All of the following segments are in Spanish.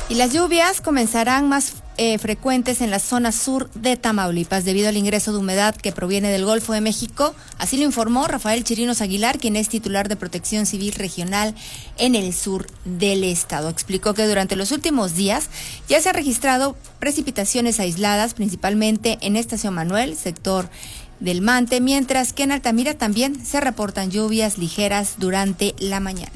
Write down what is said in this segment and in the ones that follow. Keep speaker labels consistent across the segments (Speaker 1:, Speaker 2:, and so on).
Speaker 1: Y las lluvias comenzarán más frecuentes en la zona sur de Tamaulipas debido al ingreso de humedad que proviene del Golfo de México. Así lo informó Rafael Chirinos Aguilar, quien es titular de Protección Civil Regional en el sur del estado. Explicó que durante los últimos días ya se han registrado precipitaciones aisladas, principalmente en Estación Manuel, sector del Mante, mientras que en Altamira también se reportan lluvias ligeras durante la mañana.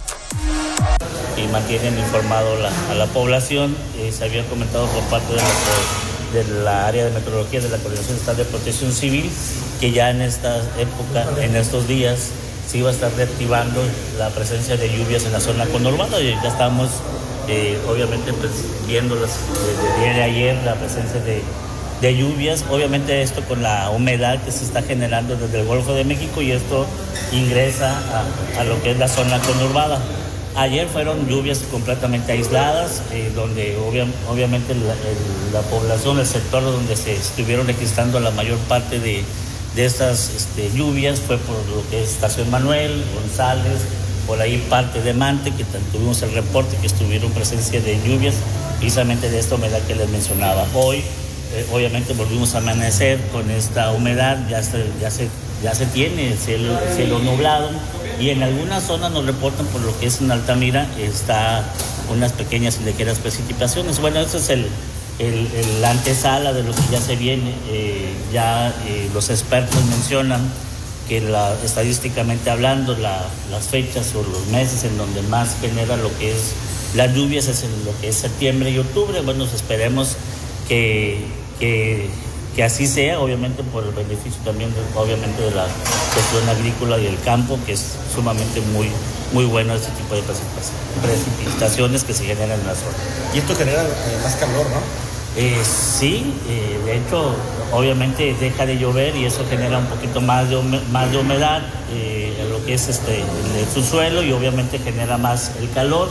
Speaker 2: Y mantienen informado a la población. Se había comentado por parte de la área de meteorología de la Coordinación Estatal de Protección Civil que ya en esta época, en estos días, se iba a estar reactivando la presencia de lluvias en la zona conurbada. Y ya estamos, obviamente, pues, viendo desde el día de ayer la presencia de lluvias. Obviamente esto con la humedad que se está generando desde el Golfo de México, y esto ingresa a lo que es la zona conurbada. Ayer fueron lluvias completamente aisladas, donde obviamente la población, el sector donde se estuvieron registrando la mayor parte de estas lluvias fue por lo que es Estación Manuel, González, por ahí parte de Mante, que tuvimos el reporte que estuvieron presencia de lluvias, precisamente de esta humedad que les mencionaba. Hoy, obviamente volvimos a amanecer con esta humedad, ya se tiene el cielo nublado, y en algunas zonas nos reportan, por lo que es en Altamira, está unas pequeñas y ligeras precipitaciones. Bueno, eso es la antesala de lo que ya se viene. Los expertos mencionan que estadísticamente hablando, las fechas o los meses en donde más genera lo que es las lluvias es en lo que es septiembre y octubre. Bueno, esperemos que así sea, obviamente por el beneficio también obviamente de la cuestión agrícola y el campo, que es sumamente muy bueno este tipo de precipitaciones que se generan en la zona.
Speaker 3: Y esto genera más calor, ¿no?
Speaker 2: Sí, de hecho, obviamente deja de llover y eso genera un poquito más de humedad en lo que es el subsuelo, y obviamente genera más el calor.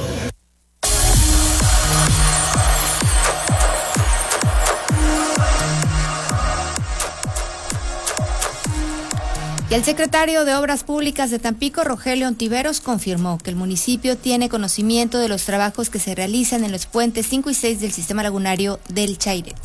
Speaker 1: Y el secretario de Obras Públicas de Tampico, Rogelio Ontiveros, confirmó que el municipio tiene conocimiento de los trabajos que se realizan en los puentes 5 y 6 del sistema lagunario del Chairet.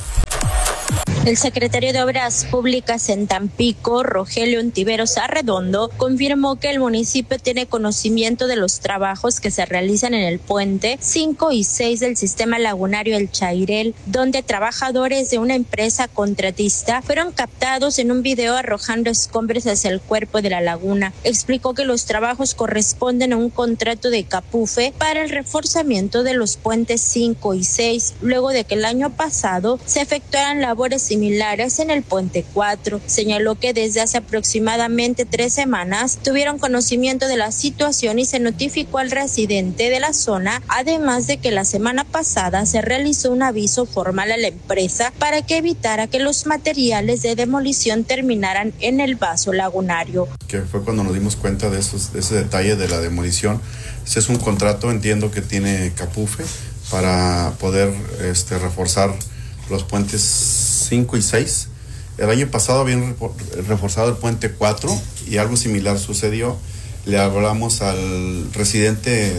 Speaker 4: El secretario de Obras Públicas en Tampico, Rogelio Ontiveros Arredondo, confirmó que el municipio tiene conocimiento de los trabajos que se realizan en el puente 5 y 6 del sistema lagunario El Chairel, donde trabajadores de una empresa contratista fueron captados en un video arrojando escombros hacia el cuerpo de la laguna. Explicó que los trabajos corresponden a un contrato de Capufe para el reforzamiento de los puentes 5 y 6, luego de que el año pasado se efectuaran labores similares en el puente 4. Señaló que desde hace aproximadamente 3 semanas tuvieron conocimiento de la situación y se notificó al residente de la zona, además de que la semana pasada se realizó un aviso formal a la empresa para que evitara que los materiales de demolición terminaran en el vaso lagunario.
Speaker 5: Que fue cuando nos dimos cuenta de ese detalle de la demolición. Ese es un contrato, entiendo, que tiene Capufe para poder reforzar los puentes 5 y 6. El año pasado habían reforzado el puente 4 y algo similar sucedió. Le hablamos al residente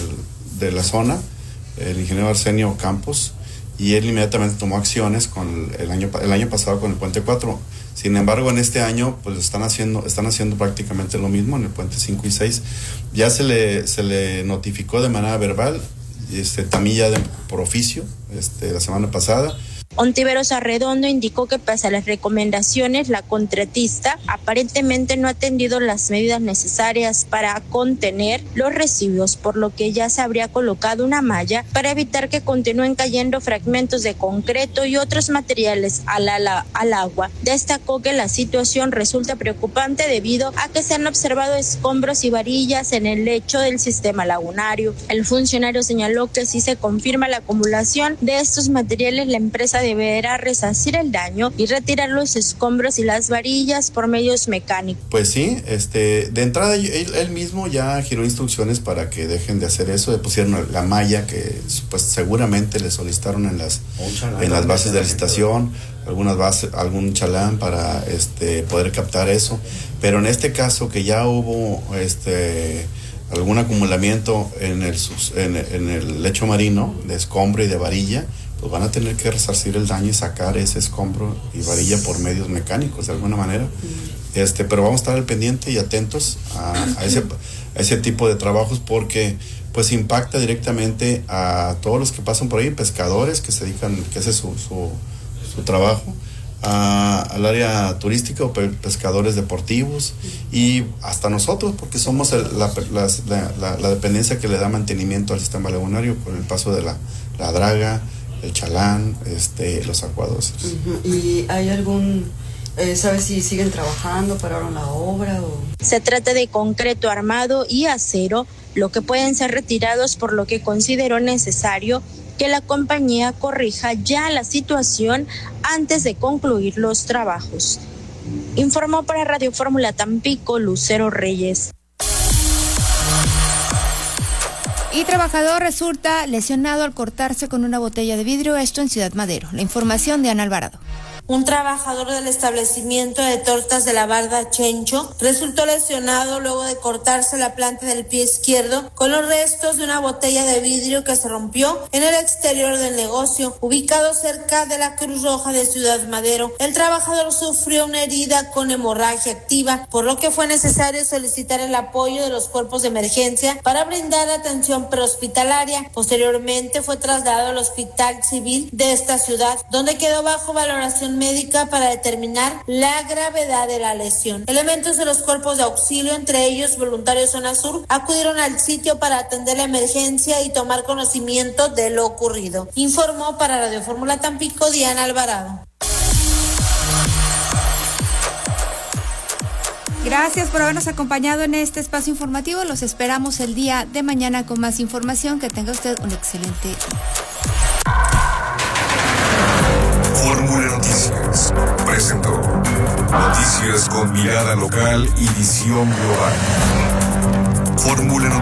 Speaker 5: de la zona, el ingeniero Arsenio Campos, y él inmediatamente tomó acciones con el año pasado con el puente 4. Sin embargo, en este año pues están haciendo prácticamente lo mismo en el puente 5 y 6. Ya se le notificó de manera verbal, también ya por oficio, la semana pasada.
Speaker 4: Ontiveros Arredondo indicó que pese a las recomendaciones, la contratista aparentemente no ha atendido las medidas necesarias para contener los residuos, por lo que ya se habría colocado una malla para evitar que continúen cayendo fragmentos de concreto y otros materiales al agua. Destacó que la situación resulta preocupante debido a que se han observado escombros y varillas en el lecho del sistema lagunario. El funcionario señaló que si se confirma la acumulación de estos materiales, la empresa deberá resarcir el daño y retirar los escombros y las varillas por medios mecánicos.
Speaker 5: Pues sí, de entrada él mismo ya giró instrucciones para que dejen de hacer eso. Le pusieron la malla que pues seguramente le solicitaron en las bases de licitación, algún chalán para poder captar eso. Pero en este caso que ya hubo algún acumulamiento en el lecho marino de escombro y de varilla, pues van a tener que resarcir el daño y sacar ese escombro y varilla por medios mecánicos de alguna manera. Pero vamos a estar al pendiente y atentos a ese tipo de trabajos, porque pues impacta directamente a todos los que pasan por ahí, pescadores que se dedican, que ese es su trabajo, al área turística o pescadores deportivos, y hasta nosotros, porque somos la dependencia que le da mantenimiento al sistema lagunario con el paso de la draga, el chalán, los acuados.
Speaker 6: ¿Y hay algún, sabes si siguen trabajando, pararon la obra o...?
Speaker 4: Se trata de concreto armado y acero, lo que pueden ser retirados, por lo que consideró necesario que la compañía corrija ya la situación antes de concluir los trabajos. Informó para Radio Fórmula Tampico, Lucero Reyes.
Speaker 1: Y trabajador resulta lesionado al cortarse con una botella de vidrio, esto en Ciudad Madero. La información de Ana Alvarado.
Speaker 7: Un trabajador del establecimiento de tortas de la Barda Chencho resultó lesionado luego de cortarse la planta del pie izquierdo con los restos de una botella de vidrio que se rompió en el exterior del negocio, ubicado cerca de la Cruz Roja de Ciudad Madero. El trabajador sufrió una herida con hemorragia activa, por lo que fue necesario solicitar el apoyo de los cuerpos de emergencia para brindar atención prehospitalaria. Posteriormente fue trasladado al Hospital Civil de esta ciudad, donde quedó bajo valoración médica para determinar la gravedad de la lesión. Elementos de los cuerpos de auxilio, entre ellos voluntarios Zona Sur, acudieron al sitio para atender la emergencia y tomar conocimiento de lo ocurrido. Informó para Radio Fórmula Tampico, Diana Alvarado.
Speaker 1: Gracias por habernos acompañado en este espacio informativo. Los esperamos el día de mañana con más información. Que tenga usted un excelente día.
Speaker 8: Fórmula Noticias presentó noticias con mirada local y visión global. Fórmula